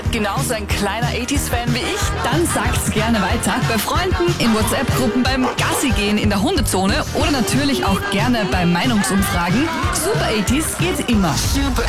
genauso ein kleiner 80s-Fan wie ich? Dann sagt's gerne weiter. Bei Freunden, in WhatsApp-Gruppen, beim Gassi-Gehen in der Hundezone oder natürlich auch gerne bei Meinungsumfragen. Super 80s geht immer. Super